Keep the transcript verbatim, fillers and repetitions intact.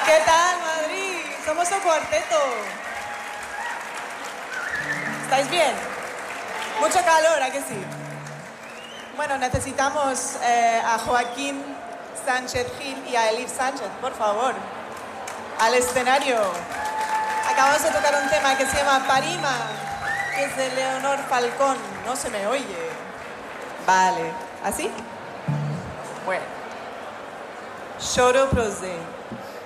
¿Qué tal, Madrid? Somos un cuarteto. ¿Estáis bien? Mucho calor, ¿a que sí? Bueno, necesitamos eh, a Joaquín Sánchez Gil y a Elif Sánchez, por favor, al escenario. Acabamos de tocar un tema que se llama Parima, que es de Leonor Falcón. No se me oye. Vale, ¿así? Bueno. Choro prosé.